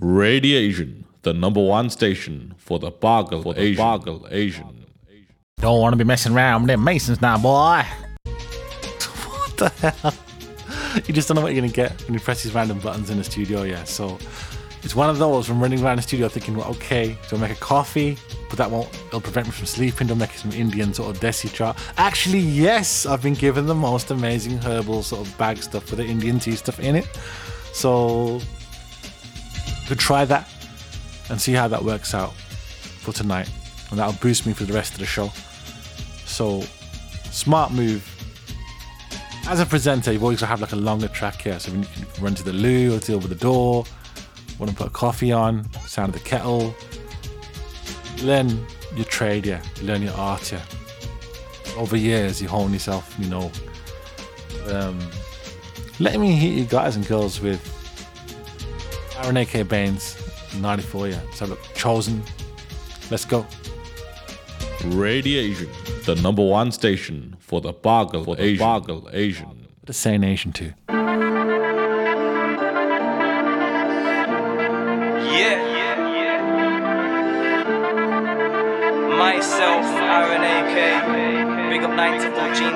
Radiation, the #1 station for the Bargle Asian. Don't want to be messing around with them Masons now, boy. What the hell? You just don't know what you're going to get when you press these random buttons in the studio, yeah. So it's one of those from running around the studio thinking, well, okay, do I make a coffee? But it'll prevent me from sleeping. Do I make some Indian sort of desi chart? Actually, yes, I've been given the most amazing herbal sort of bag stuff with the Indian tea stuff in it. So could try that and see how that works out for tonight. And that'll boost me for the rest of the show. So, smart move. As a presenter, you've always got to have like a longer track here. So when you can run to the loo or deal with the door, want to put a coffee on, sound of the kettle, learn your trade, yeah, learn your art, yeah. Over years, you hone yourself, you know. Let me hit you guys and girls with Aaron A.K. Baines, 94, yeah. So look, Chosen. Let's go. Radiation, the #1 station for the Bargle Asian. The same nation too. Myself, Aaron A.K. Big up 94 G.